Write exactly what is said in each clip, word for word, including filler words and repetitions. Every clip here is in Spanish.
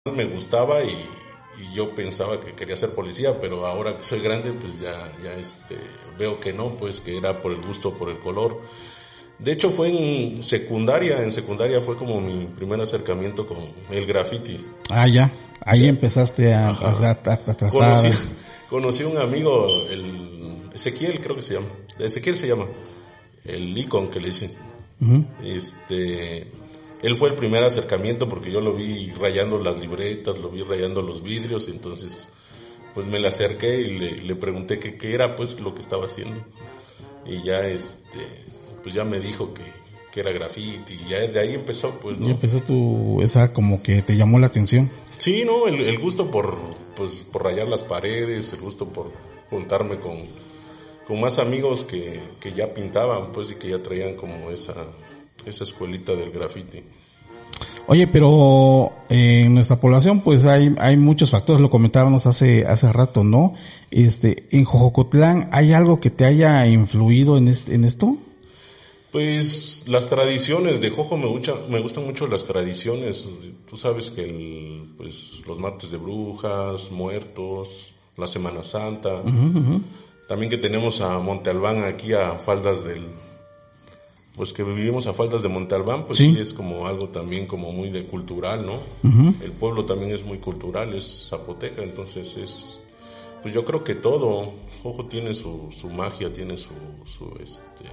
me gustaba y, y yo pensaba que quería ser policía, pero ahora que soy grande pues ya, ya este, veo que no, pues que era por el gusto, por el color. De hecho fue en secundaria, en secundaria fue como mi primer acercamiento con el graffiti. Ah, ya, ahí ya. empezaste a, a, a, a trazar. Conocí, conocí un amigo, el Ezequiel creo que se llama, Ezequiel se llama, el Icon que le dicen. Uh-huh. Este, él fue el primer acercamiento porque yo lo vi rayando las libretas, lo vi rayando los vidrios, y entonces pues me le acerqué y le, le pregunté qué qué era pues lo que estaba haciendo. Y ya este, pues ya me dijo que, que era graffiti, y ya de ahí empezó pues, ¿no? Y empezó tu, esa como que te llamó la atención. Sí, no, el, el gusto por, pues, por rayar las paredes, el gusto por juntarme con, con más amigos que, que ya pintaban, pues, y que ya traían como esa, esa escuelita del graffiti. Oye, pero eh, en nuestra población, pues, hay, hay muchos factores, lo comentábamos hace, hace rato, ¿no? Este, en Jojocotlán, ¿hay algo que te haya influido en este, en esto? Pues las tradiciones de Jojo me gustan, me gustan mucho las tradiciones. Tú sabes que el, pues los martes de brujas, muertos, la Semana Santa, uh-huh, uh-huh. También que tenemos a Monte Albán aquí a faldas del, pues que vivimos a faldas de Monte Albán, pues sí, sí es como algo también como muy de cultural, ¿no? Uh-huh. El pueblo también es muy cultural, es zapoteca, entonces es, pues yo creo que todo, Jojo tiene su, su magia, tiene su, su este,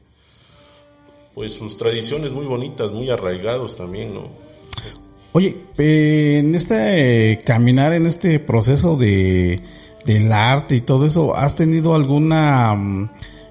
pues sus tradiciones muy bonitas, muy arraigados también, ¿no? Oye, eh, en este eh, caminar, en este proceso de del arte y todo eso, ¿has tenido alguna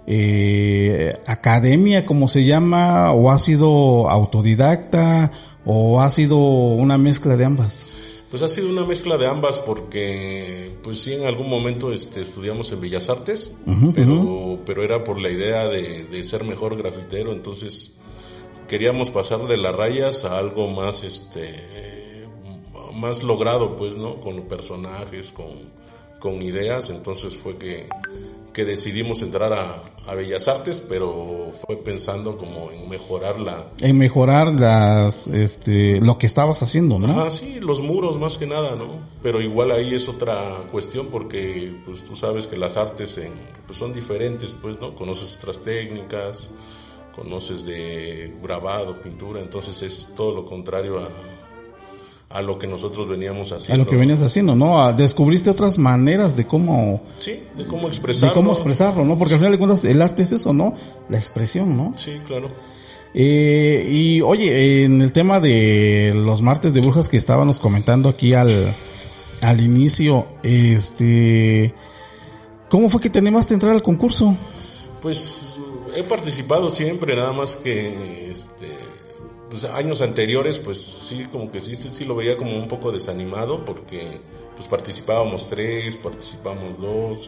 eh, academia, como se llama, o has sido autodidacta, o ha sido una mezcla de ambas? Pues ha sido una mezcla de ambas porque, pues sí, en algún momento este, estudiamos en Bellas Artes, uh-huh, pero, uh-huh. pero era por la idea de, de ser mejor grafitero, entonces queríamos pasar de las rayas a algo más, este, más logrado, pues, ¿no? Con personajes, con, con ideas, entonces fue que, que decidimos entrar a, a Bellas Artes, pero fue pensando como en mejorar la... En mejorar las, este, lo que estabas haciendo, ¿no? Ajá, sí, los muros más que nada, ¿no? Pero igual ahí es otra cuestión porque, pues tú sabes que las artes en, pues son diferentes, pues, ¿no? Conoces otras técnicas, conoces de grabado, pintura, entonces es todo lo contrario a... a lo que nosotros veníamos haciendo. A lo que venías haciendo, ¿no? Descubriste otras maneras de cómo... Sí, de cómo expresarlo. De cómo expresarlo, ¿no? Porque al final de cuentas el arte es eso, ¿no? La expresión, ¿no? Sí, claro. Eh, y oye, en el tema de los martes de brujas que estábamos comentando aquí al, al inicio, este... ¿cómo fue que te animaste a entrar al concurso? Pues he participado siempre, nada más que... este pues años anteriores pues sí como que sí, sí sí lo veía como un poco desanimado porque pues participábamos tres, participamos dos,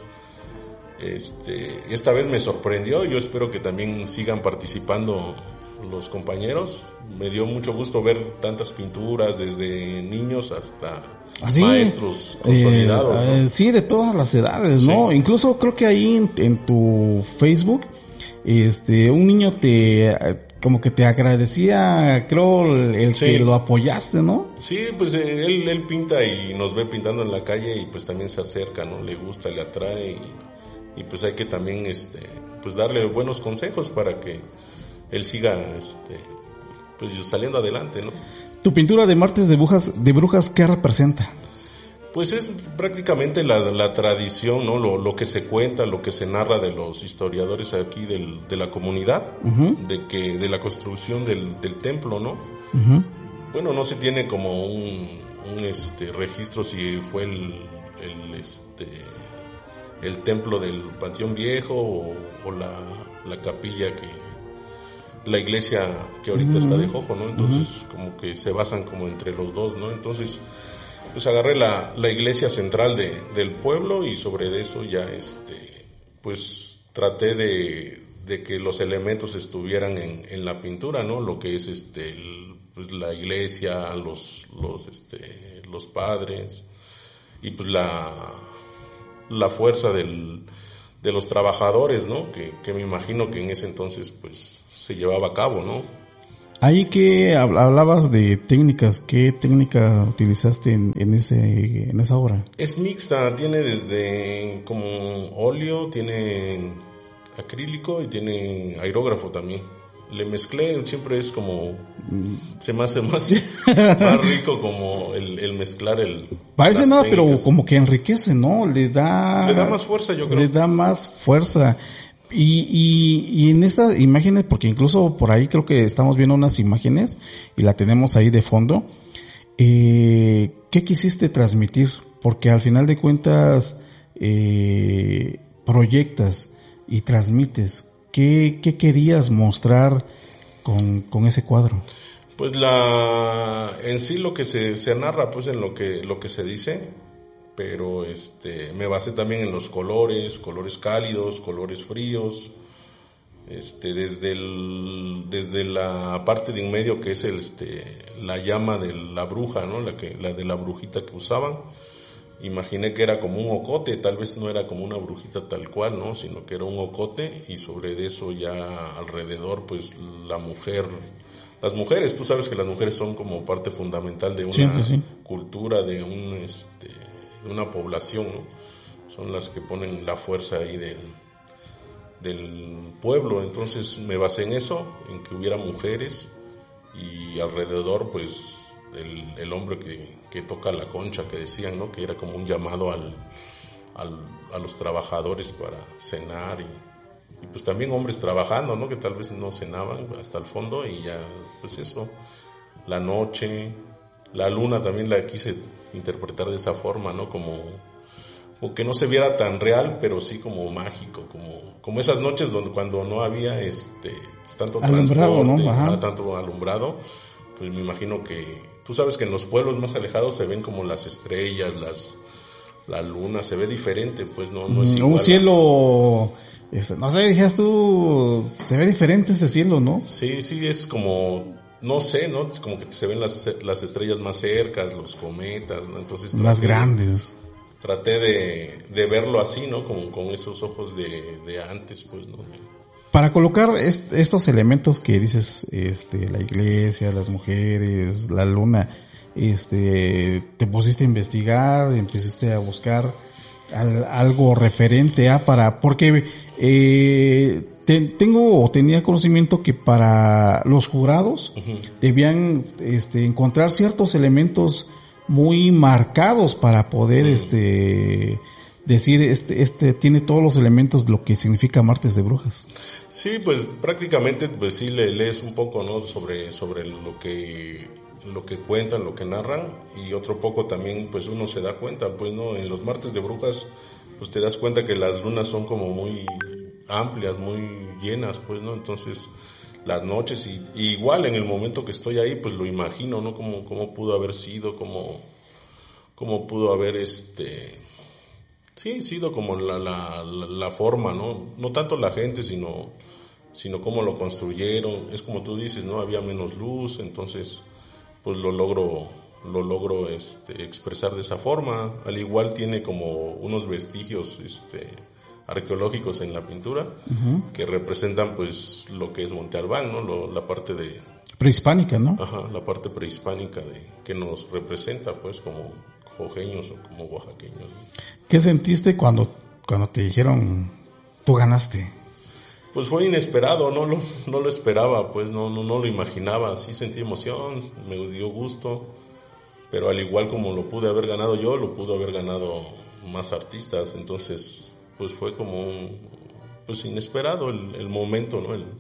este esta vez me sorprendió, yo espero que también sigan participando los compañeros, me dio mucho gusto ver tantas pinturas desde niños hasta ¿así? Maestros consolidados, eh, ¿no? Sí, de todas las edades, ¿no? Sí. Incluso creo que ahí en, en tu Facebook este un niño te como que te agradecía, creo, el, el sí. que lo apoyaste, ¿no? Sí, pues él, él pinta y nos ve pintando en la calle y pues también se acerca, ¿no? Le gusta, le atrae y, y pues hay que también, este, pues darle buenos consejos para que él siga, este, pues saliendo adelante, ¿no? Tu pintura de martes de brujas, de brujas, ¿qué representa? Pues es prácticamente la, la tradición, ¿no? Lo, lo que se cuenta, lo que se narra de los historiadores aquí del, de la comunidad, uh-huh. de que de la construcción del, del templo, ¿no? Uh-huh. Bueno, no se tiene como un, un este registro si fue el, el este el templo del Panteón Viejo o, o la, la capilla que la iglesia que ahorita uh-huh. está de Jojo, ¿no? Entonces uh-huh. como que se basan como entre los dos, ¿no? Entonces pues agarré la, la iglesia central de, del pueblo y sobre eso ya este pues traté de, de que los elementos estuvieran en, en la pintura, ¿no? Lo que es este el, pues la iglesia, los los este los padres y pues la la fuerza del de los trabajadores, ¿no? Que, que me imagino que en ese entonces pues se llevaba a cabo, ¿no? Ahí que hablabas de técnicas, ¿qué técnica utilizaste en, en ese en esa obra? Es mixta, tiene desde como óleo, tiene acrílico y tiene aerógrafo también. Le mezclé, siempre es como, se me hace más, más rico como el, el mezclar el... Parece nada, técnicas. Pero como que enriquece, ¿no? Le da... Le da más fuerza, yo creo. Le da más fuerza. Y, y, y en estas imágenes, porque incluso por ahí creo que estamos viendo unas imágenes y la tenemos ahí de fondo, eh, ¿qué quisiste transmitir? Porque al final de cuentas, eh, proyectas y transmites. ¿Qué, qué querías mostrar con, con ese cuadro? Pues la, en sí lo que se, se narra, pues en lo que, lo que se dice, pero este, me basé también en los colores, colores cálidos, colores fríos, este, desde el, desde la parte de en medio que es el, este, la llama de la bruja, ¿no? La que, la de la brujita que usaban. Imaginé que era como un ocote, tal vez no era como una brujita tal cual, ¿no? Sino que era un ocote y sobre eso ya alrededor, pues la mujer, las mujeres, tú sabes que las mujeres son como parte fundamental de una sí, sí, sí. cultura, de un, este, de una población, ¿no? Son las que ponen la fuerza ahí del, del pueblo, entonces me basé en eso, en que hubiera mujeres y alrededor, pues el, el hombre que, que toca la concha, que decían, ¿no? Que era como un llamado al, al, a los trabajadores para cenar y, y pues también hombres trabajando, ¿no? Que tal vez no cenaban hasta el fondo y ya, pues eso, la noche, la luna también la quise interpretar de esa forma, ¿no? Como, como que no se viera tan real, pero sí como mágico, como, como esas noches donde cuando no había este pues, tanto alumbrado, transporte, ¿no? Ajá. tanto alumbrado, pues me imagino que tú sabes que en los pueblos más alejados se ven como las estrellas, las la luna, se ve diferente, pues no, no es mm, igual. Un cielo, no sé, dijeras tú, se ve diferente ese cielo, ¿no? Sí, sí, es como, no sé, ¿no? Es como que se ven las, las estrellas más cercas, los cometas, ¿no? Entonces más grandes. Traté de, de verlo así, ¿no? Con, con esos ojos de, de antes, pues, ¿no? Para colocar est- estos elementos que dices, este, la iglesia, las mujeres, la luna, este, te pusiste a investigar, empezaste a buscar al, algo referente a para, porque eh, te, tengo o tenía conocimiento que para los jurados uh-huh. debían, este, encontrar ciertos elementos muy marcados para poder, uh-huh. este, decir, este, este tiene todos los elementos de lo que significa Martes de Brujas. Sí, pues prácticamente, pues sí le lees un poco, ¿no? Sobre, sobre lo que, lo que cuentan, lo que narran, y otro poco también, pues uno se da cuenta, pues, ¿no? En los Martes de Brujas, pues te das cuenta que las lunas son como muy amplias, muy llenas, pues, ¿no? Entonces, las noches, y, y igual en el momento que estoy ahí, pues lo imagino, ¿no? Cómo, cómo pudo haber sido, cómo, cómo pudo haber, este... Sí, sido como la, la, la, la forma, ¿no? No tanto la gente, sino, sino cómo lo construyeron. Es como tú dices, ¿no? Había menos luz, entonces, pues lo logro, lo logro, este, expresar de esa forma. Al igual tiene como unos vestigios, este, arqueológicos en la pintura, uh-huh. que representan, pues, lo que es Monte Albán, ¿no? Lo, la parte de... prehispánica, ¿no? Ajá, la parte prehispánica de, que nos representa, pues, como jojeños o como oaxaqueños, ¿no? ¿Qué sentiste cuando, cuando te dijeron, tú ganaste? Pues fue inesperado, no lo, no lo esperaba, pues no, no, no lo imaginaba. Sí sentí emoción, me dio gusto, pero al igual como lo pude haber ganado yo, lo pudo haber ganado más artistas. Entonces, pues fue como un, pues inesperado el, el momento, ¿no? El,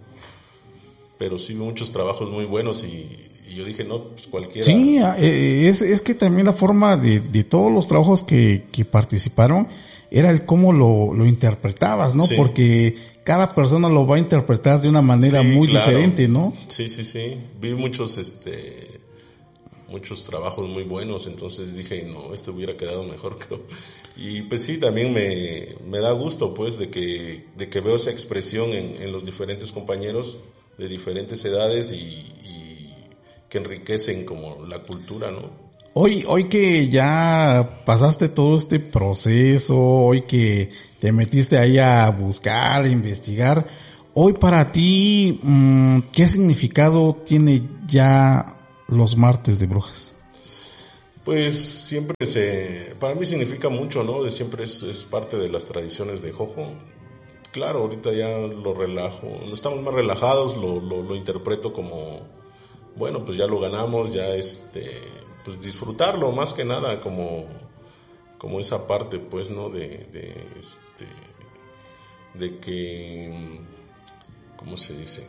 pero sí muchos trabajos muy buenos y, y yo dije, no, pues cualquiera. Sí, es, es que también la forma de, de todos los trabajos que, que participaron era el cómo lo, lo interpretabas, ¿no? Sí. Porque cada persona lo va a interpretar de una manera sí, muy claro. diferente, ¿no? Sí, sí, sí. Vi muchos, este, muchos trabajos muy buenos, entonces dije, no, este hubiera quedado mejor, creo. Y pues sí, también me, me da gusto, pues, de que, de que veo esa expresión en, en los diferentes compañeros de diferentes edades y, y que enriquecen como la cultura, ¿no? Hoy, hoy que ya pasaste todo este proceso, hoy que te metiste ahí a buscar, a investigar, hoy para ti, ¿qué significado tiene ya los martes de brujas? Pues siempre se, para mí significa mucho, ¿no? Siempre es, es parte de las tradiciones de Jojo. Claro, ahorita ya lo relajo, estamos más relajados, lo, lo, lo interpreto como, bueno, pues ya lo ganamos, ya este, pues disfrutarlo más que nada, como, como esa parte, pues, ¿no? De, de, este, de que, ¿cómo se dice?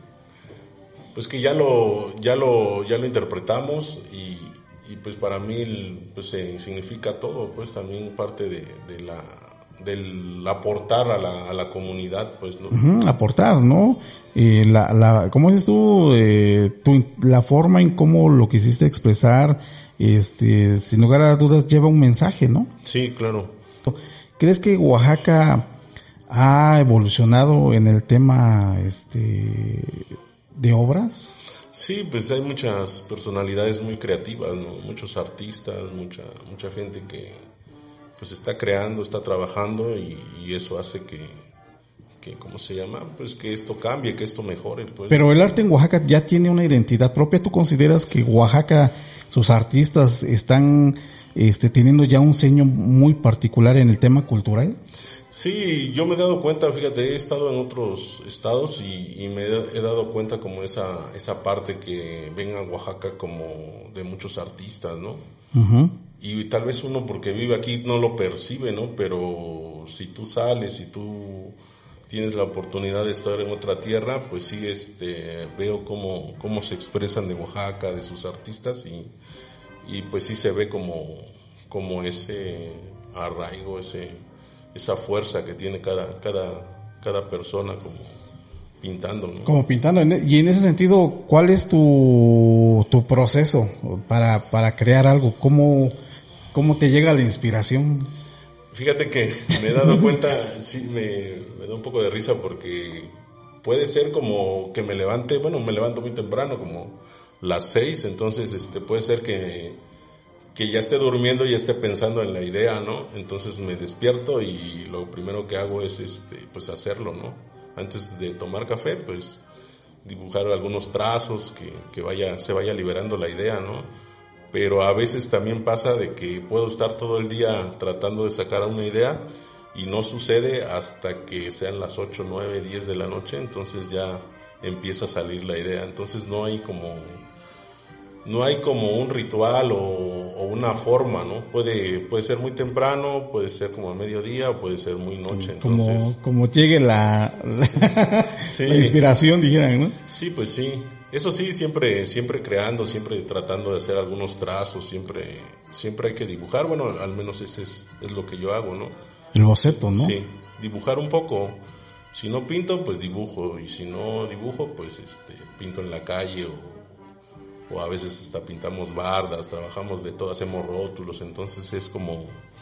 Pues que ya lo, ya lo, ya lo interpretamos y, y pues para mí, pues eh, significa todo, pues también parte de, de la del aportar a la, a la comunidad, pues, ¿no? Uh-huh, aportar, ¿no? Eh, la, la, ¿cómo dices tú? Eh, tu, la forma en cómo lo quisiste expresar, este, sin lugar a dudas lleva un mensaje, ¿no? Sí, claro. ¿Crees que Oaxaca ha evolucionado en el tema, este, de obras? Sí, pues hay muchas personalidades muy creativas, ¿no? Muchos artistas, mucha, mucha gente que pues está creando, está trabajando y, y eso hace que, que, ¿cómo se llama? Pues que esto cambie, que esto mejore. Pues. Pero el arte en Oaxaca ya tiene una identidad propia. ¿Tú consideras que Oaxaca, sus artistas están este, teniendo ya un sello muy particular en el tema cultural? Sí, yo me he dado cuenta, fíjate, he estado en otros estados y, y me he dado cuenta como esa, esa parte que ven a Oaxaca como de muchos artistas, ¿no? Uh-huh. Y tal vez uno porque vive aquí no lo percibe, ¿no? Pero si tú sales y tú tienes la oportunidad de estar en otra tierra, pues sí, este, veo cómo, cómo se expresan de Oaxaca, de sus artistas y, y pues sí se ve como, como ese arraigo, ese, esa fuerza que tiene cada, cada, cada persona como pintando, ¿no? Como pintando. Y en ese sentido, ¿cuál es tu, tu proceso para, para crear algo? ¿Cómo, cómo te llega la inspiración? Fíjate que me he dado cuenta, sí, me, me da un poco de risa porque puede ser como que me levante, bueno, me levanto muy temprano, como las seis, entonces este puede ser que, que ya esté durmiendo y esté pensando en la idea, ¿no? Entonces me despierto y lo primero que hago es este pues hacerlo, ¿no? Antes de tomar café, pues dibujar algunos trazos que, que vaya, se vaya liberando la idea, ¿no? Pero a veces también pasa de que puedo estar todo el día tratando de sacar una idea y no sucede hasta que sean las ocho, nueve, diez de la noche, entonces ya empieza a salir la idea. Entonces no hay como, no hay como un ritual o, o una forma, ¿no? Puede, puede ser muy temprano, puede ser como a mediodía o puede ser muy noche. Entonces, como, como llegue la, sí. la inspiración, dijeran, ¿no? Sí, pues sí. Eso sí, siempre, siempre creando, siempre tratando de hacer algunos trazos, siempre, siempre hay que dibujar. Bueno, al menos ese es, es lo que yo hago, ¿no? El boceto, ¿no? Sí, dibujar un poco. Si no pinto, pues dibujo, y si no dibujo, pues este, pinto en la calle o, o a veces hasta pintamos bardas, trabajamos de todo, hacemos rótulos, entonces es como,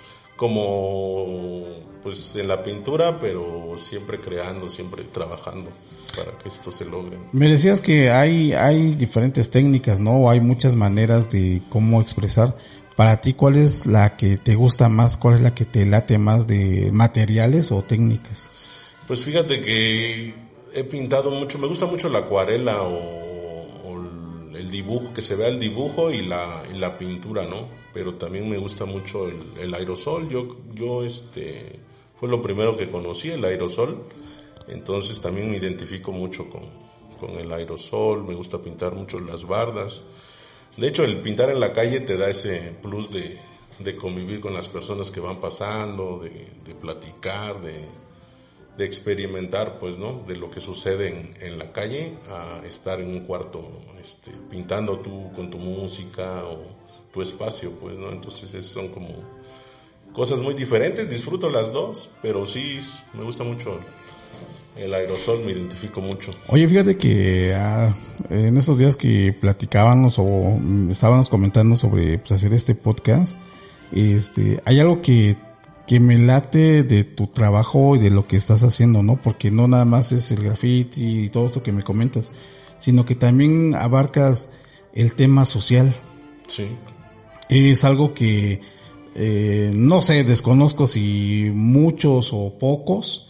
como, pues en la pintura, pero siempre creando, siempre trabajando para que esto se logre. Me decías que hay hay diferentes técnicas, ¿no? Hay muchas maneras de cómo expresar. Para ti, ¿cuál es la que te gusta más? ¿Cuál es la que te late más, de materiales o técnicas? Pues fíjate que he pintado mucho, me gusta mucho la acuarela o, o el dibujo, que se vea el dibujo y la, y la pintura, ¿no? Pero también me gusta mucho el, el aerosol. Yo, yo este, fue lo primero que conocí, el aerosol. Entonces también me identifico mucho con, con el aerosol, me gusta pintar mucho las bardas. De hecho, el pintar en la calle te da ese plus de, de convivir con las personas que van pasando, de, de platicar, de, de experimentar, pues, ¿no? De lo que sucede en, en la calle, a estar en un cuarto este, pintando tú con tu música o tu espacio, pues, ¿no? Entonces son como cosas muy diferentes, disfruto las dos, pero sí me gusta mucho el aerosol, me identifico mucho. Oye, fíjate que ah, en estos días que platicábamos o estábamos comentando sobre pues, hacer este podcast, este, hay algo que, que me late de tu trabajo y de lo que estás haciendo, ¿no? Porque no nada más es el graffiti y todo esto que me comentas, sino que también abarcas el tema social. Sí. Es algo que, eh, no sé, desconozco si muchos o pocos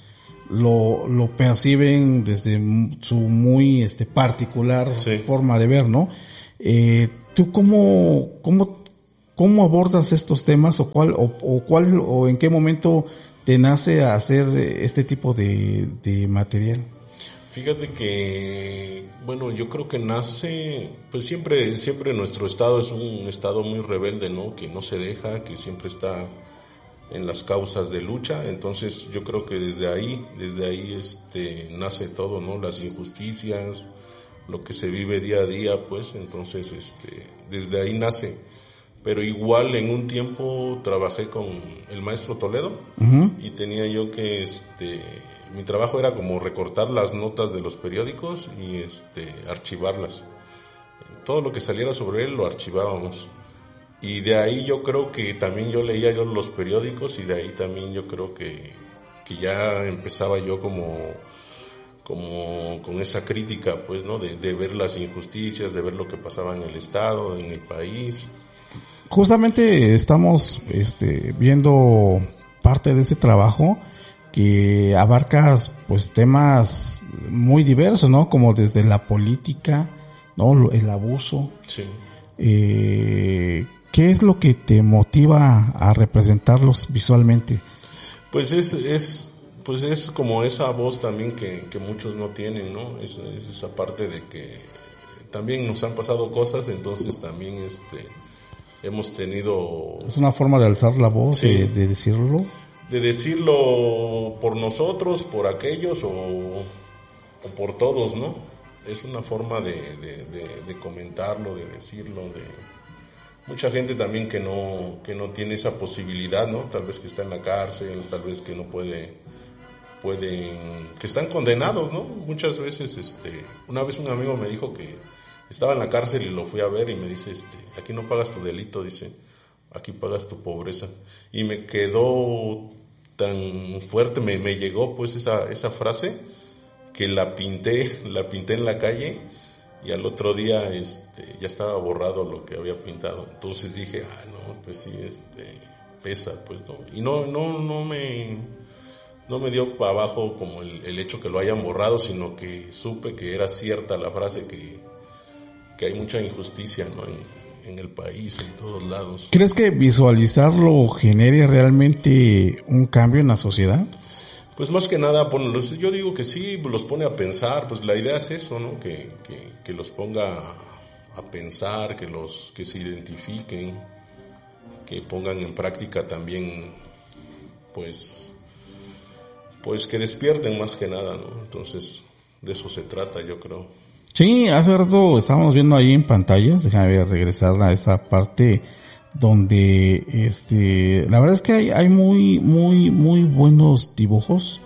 lo, lo perciben desde su muy este particular sí. forma de ver, ¿no? Eh, ¿Tú cómo, cómo, cómo abordas estos temas o cuál, o, o cuál, o en qué momento te nace a hacer este tipo de, de material? Fíjate que, bueno, yo creo que nace, pues siempre, siempre nuestro estado es un estado muy rebelde, ¿no? Que no se deja, que siempre está en las causas de lucha. Entonces yo creo que desde ahí, desde ahí este, nace todo, ¿no? Las injusticias, lo que se vive día a día, pues, entonces este, desde ahí nace. Pero igual en un tiempo trabajé con el maestro Toledo uh-huh. y tenía yo que, este, mi trabajo era como recortar las notas de los periódicos y este, archivarlas. Todo lo que saliera sobre él lo archivábamos. Y de ahí yo creo que también yo leía yo los periódicos y de ahí también yo creo que, que ya empezaba yo como, como con esa crítica, pues, ¿no? De, de ver las injusticias, de ver lo que pasaba en el estado, en el país. Justamente estamos este, viendo parte de ese trabajo que abarca pues temas muy diversos, ¿no? Como desde la política, ¿no? El abuso. Sí. Eh, ¿Qué es lo que te motiva a representarlos visualmente? Pues es, es, pues es como esa voz también que, que muchos no tienen, ¿no? Es, es esa parte de que también nos han pasado cosas, entonces también este hemos tenido... Es una forma de alzar la voz, sí, de, de decirlo. De decirlo por nosotros, por aquellos o, o por todos, ¿no? Es una forma de, de, de, de comentarlo, de decirlo, de... Mucha gente también que no que no tiene esa posibilidad, ¿no? Tal vez que está en la cárcel, tal vez que no puede, pueden, que están condenados, ¿no? Muchas veces, este, una vez un amigo me dijo que estaba en la cárcel y lo fui a ver y me dice, este, aquí no pagas tu delito, dice, aquí pagas tu pobreza. Y me quedó tan fuerte, me, me llegó pues esa, esa frase que la pinté, la pinté en la calle. Y al otro día este ya estaba borrado lo que había pintado. Entonces dije, ah, no, pues sí, este pesa, pues no. Y no no no me no me dio para abajo como el, el hecho que lo hayan borrado, sino que supe que era cierta la frase que, que hay mucha injusticia, ¿no? En, en el país, en todos lados. ¿Crees que visualizarlo genere realmente un cambio en la sociedad? Pues más que nada, yo digo que sí, los pone a pensar, pues la idea es eso, ¿no? Que, que, que los ponga a pensar, que los, que se identifiquen, que pongan en práctica también, pues, pues que despierten más que nada, ¿no? Entonces, de eso se trata, yo creo. Sí, hace rato estábamos viendo ahí en pantallas, déjame regresar a esa parte donde este la verdad es que hay, hay muy muy muy buenos dibujos.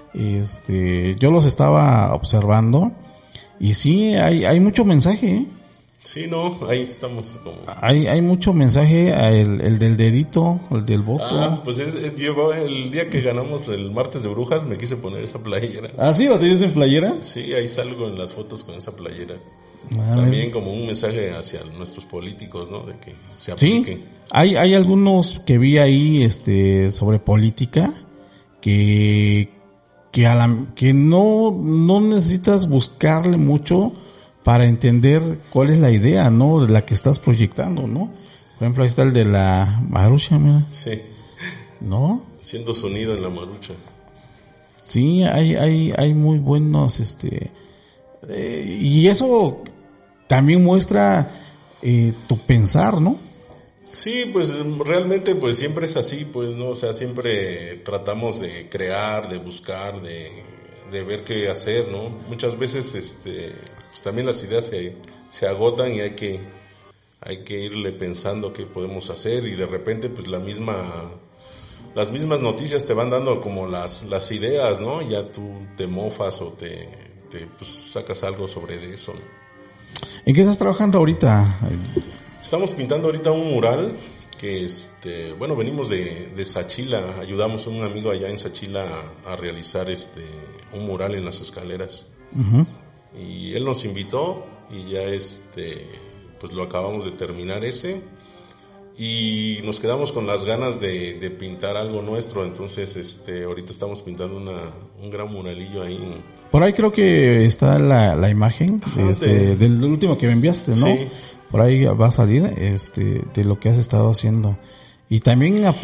Este yo los estaba observando y sí hay hay mucho mensaje, ¿eh? Sí, no, ahí estamos como... hay hay mucho mensaje, el, el del dedito, el del voto. Ah, pues es, es yo el día que ganamos el martes de brujas me quise poner esa playera. ¿Ah, sí? ¿Lo tienes en playera? Sí, ahí salgo en las fotos con esa playera. Ah, también como un mensaje hacia nuestros políticos, ¿no? De que se apliquen. Sí, hay, hay algunos que vi ahí, este, sobre política, que, que a la, que no, no necesitas buscarle mucho para entender cuál es la idea, ¿no? De la que estás proyectando, ¿no? Por ejemplo, ahí está el de la marucha, mira. Sí. ¿No? Siendo sonido en la marucha. Sí, hay, hay, hay muy buenos, este, eh, y eso también muestra eh, tu pensar, ¿no? Sí, pues realmente pues siempre es así, pues, ¿no? O sea, siempre tratamos de crear, de buscar, de, de ver qué hacer, ¿no? Muchas veces este pues también las ideas se, se agotan y hay que hay que irle pensando qué podemos hacer y de repente pues la misma las mismas noticias te van dando como las las ideas, ¿no? Y ya tú te mofas o te, te pues sacas algo sobre eso, ¿no? ¿En qué estás trabajando ahorita? Estamos pintando ahorita un mural que, este, bueno, venimos de, de Sachila, ayudamos a un amigo allá en Sachila a, a realizar este un mural en las escaleras. Uh-huh. Y él nos invitó y ya este, pues lo acabamos de terminar ese. y nos quedamos con las ganas de, de pintar algo nuestro. Entonces, este, ahorita estamos pintando una, un gran muralillo ahí. En... Por ahí creo que está la, la imagen Ajá, este, de... del último que me enviaste, ¿no? Sí. Por ahí va a salir este, de lo que has estado haciendo. Y también